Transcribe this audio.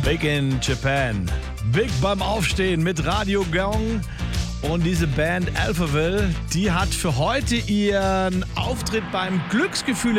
Big in Japan. Big beim Aufstehen mit Radio Gong. Und diese Band Alphaville, die hat für heute ihren Auftritt beim Glücksgefühle